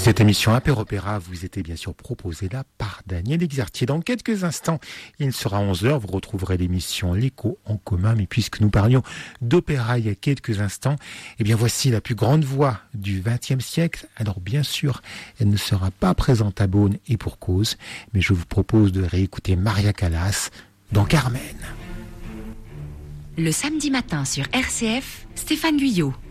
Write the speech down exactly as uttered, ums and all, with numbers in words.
Cette émission Apéropéra vous était bien sûr proposée là par Daniel Exartier. Dans quelques instants, il sera onze heures, vous retrouverez l'émission L'écho en commun. Mais puisque nous parlions d'opéra il y a quelques instants, eh bien voici la plus grande voix du vingtième siècle. Alors bien sûr, elle ne sera pas présente à Beaune et pour cause, mais je vous propose de réécouter Maria Callas dans Carmen. Le samedi matin sur R C F, Stéphane Guyot.